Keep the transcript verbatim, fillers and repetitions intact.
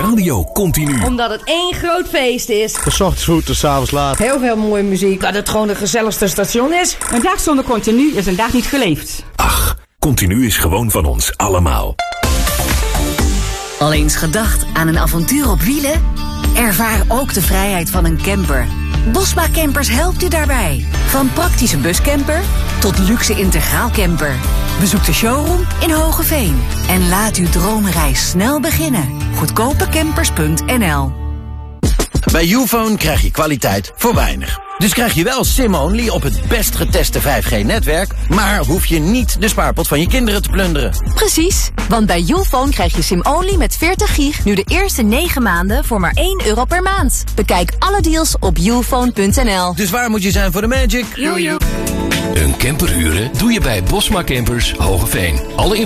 Radio Continu. Omdat het één groot feest is. De 's ochtends vroeg, de 's avonds laat. Heel veel mooie muziek. Dat het gewoon de gezelligste station is. Een dag zonder Continu is een dag niet geleefd. Ach, Continu is gewoon van ons allemaal. Al eens gedacht aan een avontuur op wielen? Ervaar ook de vrijheid van een camper. Bosma Campers helpt u daarbij. Van praktische buscamper tot luxe integraal camper. Bezoek de showroom in Hogeveen. En laat uw droomreis snel beginnen. goedkopecampers punt n l. Bij Youfone krijg je kwaliteit voor weinig. Dus krijg je wel SIM-only op het best geteste vijf G-netwerk... maar hoef je niet de spaarpot van je kinderen te plunderen. Precies, want bij Youfone krijg je SIM-only met veertig gig... nu de eerste negen maanden voor maar één euro per maand. Bekijk alle deals op youfone punt n l. Dus waar moet je zijn voor de magic? Een camper huren doe je bij Bosma Campers Hogeveen. Alle